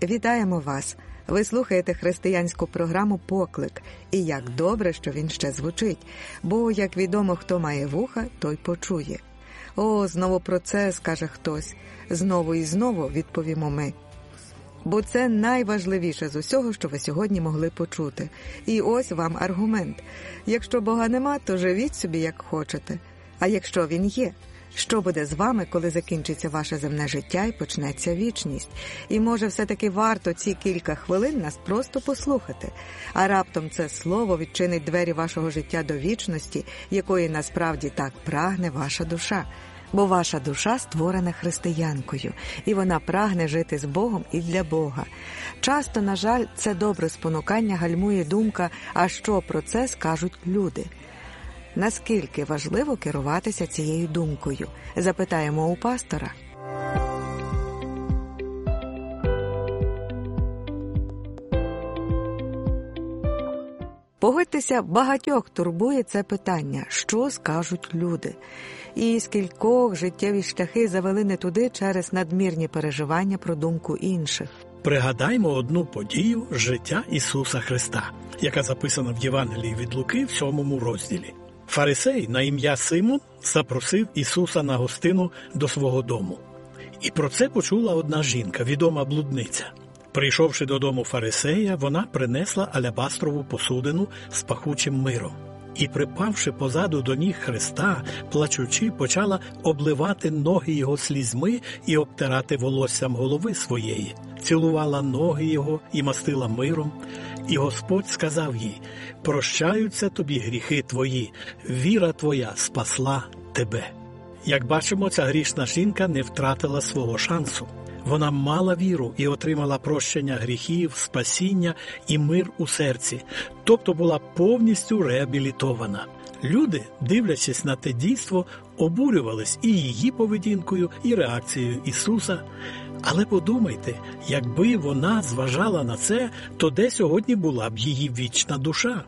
Вітаємо вас! Ви слухаєте християнську програму «Поклик». І як добре, що він ще звучить. Бо, як відомо, хто має вуха, той почує. О, знову про це, скаже хтось. Знову і знову відповімо ми. Бо це найважливіше з усього, що ви сьогодні могли почути. І ось вам аргумент. Якщо Бога нема, то живіть собі як хочете. А якщо Він є? Що буде з вами, коли закінчиться ваше земне життя і почнеться вічність? І може все-таки варто ці кілька хвилин нас просто послухати. А раптом це слово відчинить двері вашого життя до вічності, якої насправді так прагне ваша душа. Бо ваша душа створена християнкою, і вона прагне жити з Богом і для Бога. Часто, на жаль, це добре спонукання гальмує думка, а що про це скажуть люди? Наскільки важливо керуватися цією думкою? Запитаємо у пастора. Погодьтеся, багатьох турбує це питання, що скажуть люди. І скількох життєві шляхи завели не туди через надмірні переживання про думку інших. Пригадаймо одну подію з життя Ісуса Христа, яка записана в Євангелії від Луки в 7 розділі. Фарисей на ім'я Симон запросив Ісуса на гостину до свого дому. І про це почула одна жінка, відома блудниця. Прийшовши додому фарисея, вона принесла алябастрову посудину з пахучим миром. І, припавши позаду до ніг Христа, плачучи, почала обливати ноги його слізьми і обтирати волоссям голови своєї. Цілувала ноги його і мастила миром. І Господь сказав їй: «Прощаються тобі гріхи твої, віра твоя спасла тебе». Як бачимо, ця грішна жінка не втратила свого шансу. Вона мала віру і отримала прощення гріхів, спасіння і мир у серці, тобто була повністю реабілітована. Люди, дивлячись на те дійство, обурювались і її поведінкою, і реакцією Ісуса. Але подумайте, якби вона зважала на це, то де сьогодні була б її вічна душа?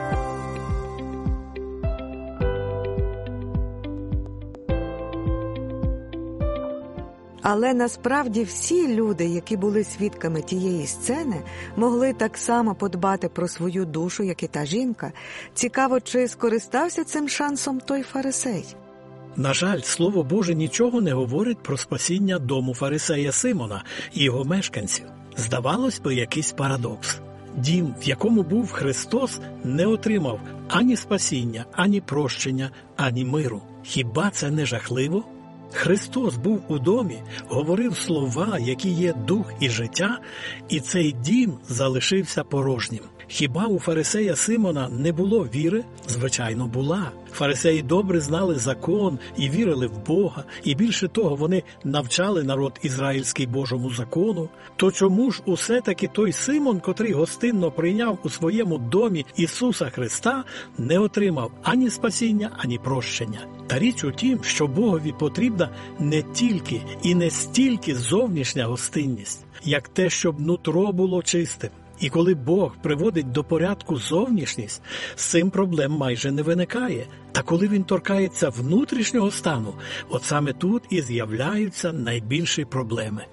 Але насправді всі люди, які були свідками тієї сцени, могли так само подбати про свою душу, як і та жінка. Цікаво, чи скористався цим шансом той фарисей? На жаль, Слово Боже нічого не говорить про спасіння дому фарисея Симона і його мешканців. Здавалось би, якийсь парадокс. Дім, в якому був Христос, не отримав ані спасіння, ані прощення, ані миру. Хіба це не жахливо? Христос був у домі, говорив слова, які є дух і життя, і цей дім залишився порожнім. Хіба у фарисея Симона не було віри? Звичайно, була. Фарисеї добре знали закон і вірили в Бога, і більше того, вони навчали народ ізраїльський Божому закону. То чому ж усе-таки той Симон, котрий гостинно прийняв у своєму домі Ісуса Христа, не отримав ані спасіння, ані прощення? Та річ у тім, що Богові потрібна не тільки і не стільки зовнішня гостинність, як те, щоб нутро було чистим. І коли Бог приводить до порядку зовнішність, з цим проблем майже не виникає. Та коли Він торкається внутрішнього стану, от саме тут і з'являються найбільші проблеми.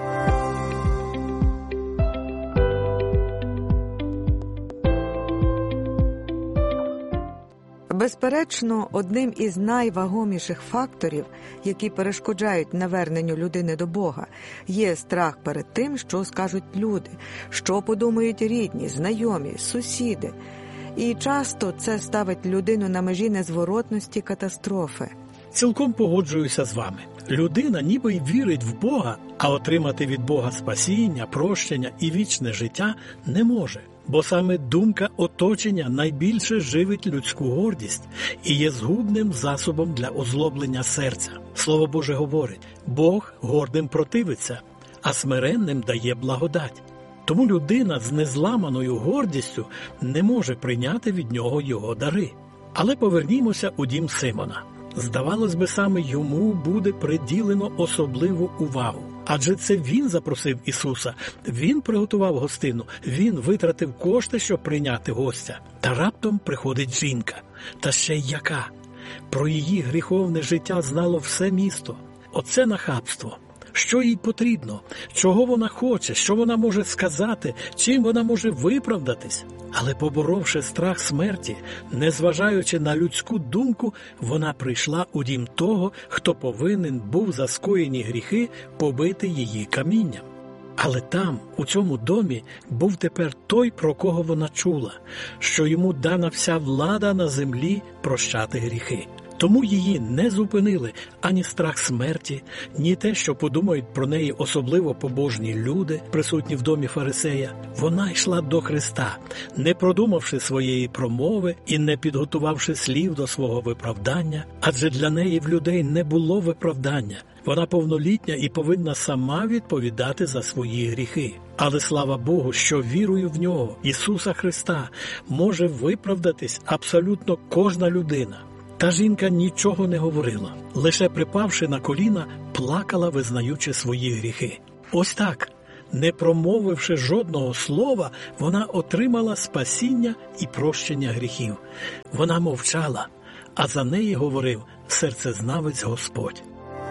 Безперечно, одним із найвагоміших факторів, які перешкоджають наверненню людини до Бога, є страх перед тим, що скажуть люди, що подумають рідні, знайомі, сусіди. І часто це ставить людину на межі незворотності катастрофи. Цілком погоджуюся з вами. Людина ніби й вірить в Бога, а отримати від Бога спасіння, прощення і вічне життя не може. Бо саме думка оточення найбільше живить людську гордість і є згубним засобом для озлоблення серця. Слово Боже говорить: Бог гордим противиться, а смиренним дає благодать. Тому людина з незламаною гордістю не може прийняти від нього його дари. Але повернімося у дім Симона. Здавалось би, саме йому буде приділено особливу увагу. Адже це він запросив Ісуса, він приготував гостину, він витратив кошти, щоб прийняти гостя. Та раптом приходить жінка. Та ще й яка! Про її гріховне життя знало все місто. Оце нахабство. що їй потрібно, чого вона хоче, що вона може сказати, чим вона може виправдатись. Але поборовши страх смерті, незважаючи на людську думку, вона прийшла у дім того, хто повинен був за скоєні гріхи побити її камінням. Але там, у цьому домі, був тепер той, про кого вона чула, що йому дана вся влада на землі прощати гріхи. Тому її не зупинили ані страх смерті, ні те, що подумають про неї особливо побожні люди, присутні в домі фарисея. Вона йшла до Христа, не продумавши своєї промови і не підготувавши слів до свого виправдання, адже для неї в людей не було виправдання. Вона повнолітня і повинна сама відповідати за свої гріхи. Але слава Богу, що вірою в Нього, Ісуса Христа, може виправдатись абсолютно кожна людина. Та жінка нічого не говорила, лише припавши на коліна, плакала, визнаючи свої гріхи. Ось так, не промовивши жодного слова, вона отримала спасіння і прощення гріхів. Вона мовчала, а за неї говорив серцезнавець Господь.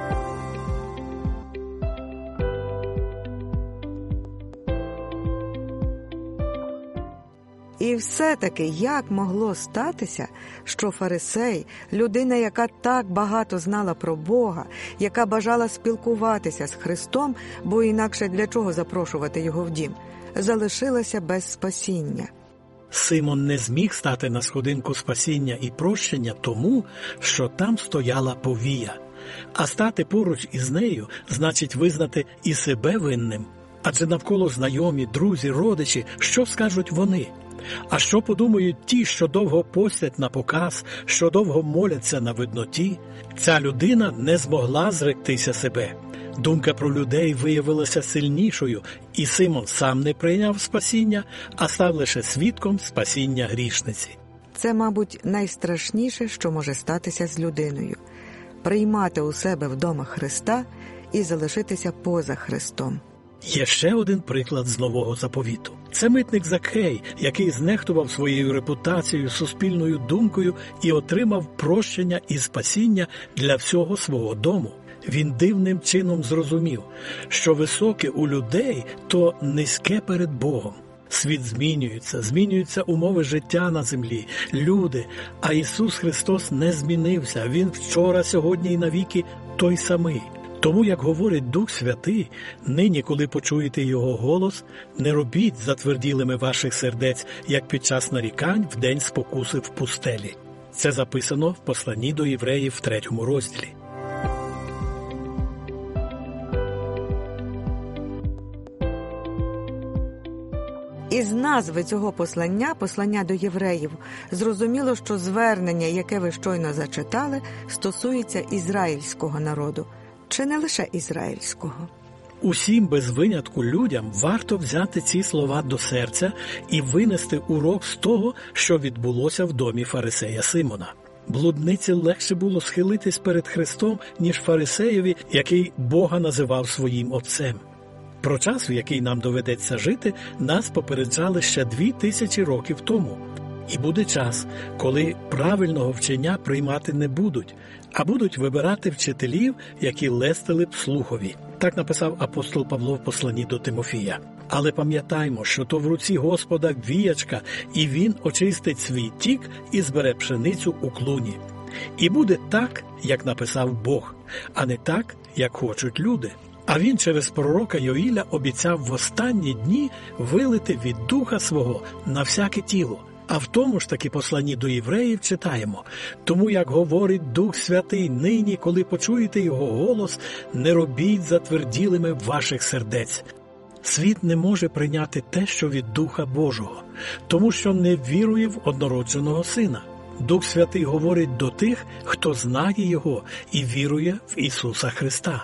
І все-таки як могло статися, що фарисей, людина, яка так багато знала про Бога, яка бажала спілкуватися з Христом, бо інакше для чого запрошувати його в дім, залишилася без спасіння? Симон не зміг стати на сходинку спасіння і прощення тому, що там стояла повія. А стати поруч із нею значить визнати і себе винним. Адже навколо знайомі, друзі, родичі, що скажуть вони? А що подумають ті, що довго постять на показ, що довго моляться на видноті? Ця людина не змогла зректися себе. Думка про людей виявилася сильнішою, і Симон сам не прийняв спасіння, а став лише свідком спасіння грішниці. Це, мабуть, найстрашніше, що може статися з людиною – приймати у себе вдома Христа і залишитися поза Христом. Є ще один приклад з Нового Заповіту. Це митник Закхей, який знехтував своєю репутацією, суспільною думкою і отримав прощення і спасіння для всього свого дому. Він дивним чином зрозумів, що високе у людей – то низьке перед Богом. Світ змінюються умови життя на землі, люди, а Ісус Христос не змінився. Він вчора, сьогодні і навіки той самий. Тому, як говорить Дух Святий, нині, коли почуєте Його голос, не робіть затверділими ваших сердець, як під час нарікань в день спокуси в пустелі. Це записано в посланні до євреїв в 3 розділі. Із назви цього послання до євреїв, зрозуміло, що звернення, яке ви щойно зачитали, стосується ізраїльського народу. Чи не лише ізраїльського? Усім без винятку людям варто взяти ці слова до серця і винести урок з того, що відбулося в домі фарисея Симона. Блудниці легше було схилитись перед Христом, ніж фарисеєві, який Бога називав своїм отцем. Про час, в який нам доведеться жити, нас попереджали ще 2000 років тому. І буде час, коли правильного вчення приймати не будуть, а будуть вибирати вчителів, які лестили б слухові. Так написав апостол Павло в посланні до Тимофія. Але пам'ятаймо, що то в руці Господа віячка, і Він очистить свій тік і збере пшеницю у клуні. І буде так, як написав Бог, а не так, як хочуть люди. А Він через пророка Йоїля обіцяв в останні дні вилити від Духа Свого на всяке тіло. А в тому ж таки посланні до євреїв читаємо: «Тому, як говорить Дух Святий, нині, коли почуєте Його голос, не робіть затверділими ваших сердець». Світ не може прийняти те, що від Духа Божого, тому що не вірує в однородженого Сина. Дух Святий говорить до тих, хто знає Його і вірує в Ісуса Христа.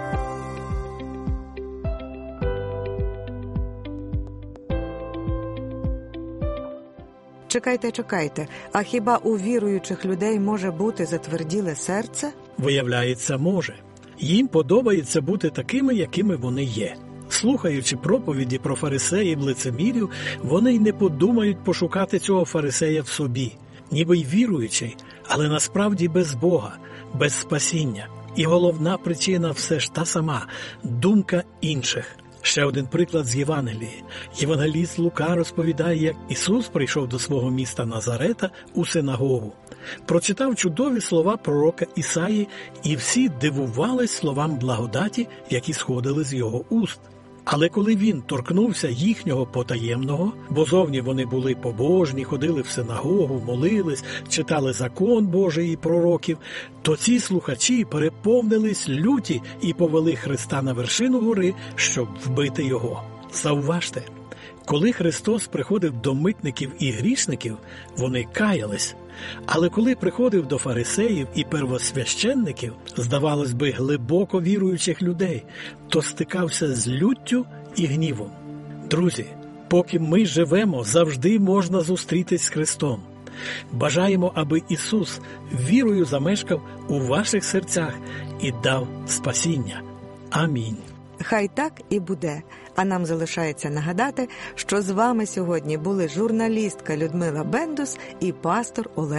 Чекайте, а хіба у віруючих людей може бути затверділе серце? Виявляється, може. Їм подобається бути такими, якими вони є. Слухаючи проповіді про фарисеїв-лицемірів, вони й не подумають пошукати цього фарисея в собі. Ніби й віруючий, але насправді без Бога, без спасіння. І головна причина все ж та сама – думка інших. Ще один приклад з Євангелії. Євангеліст Лука розповідає, як Ісус прийшов до свого міста Назарета у синагогу. Прочитав чудові слова пророка Ісаї, і всі дивувались словам благодаті, які сходили з його уст. Але коли він торкнувся їхнього потаємного, бо зовні вони були побожні, ходили в синагогу, молились, читали закон Божий і пророків, то ці слухачі переповнились люті і повели Христа на вершину гори, щоб вбити його. Зауважте, коли Христос приходив до митників і грішників, вони каялись. Але коли приходив до фарисеїв і первосвященників, здавалось би, глибоко віруючих людей, то стикався з люттю і гнівом. Друзі, поки ми живемо, завжди можна зустрітись з Христом. Бажаємо, аби Ісус вірою замешкав у ваших серцях і дав спасіння. Амінь. Хай так і буде. А нам залишається нагадати, що з вами сьогодні були журналістка Людмила Бендус і пастор Олег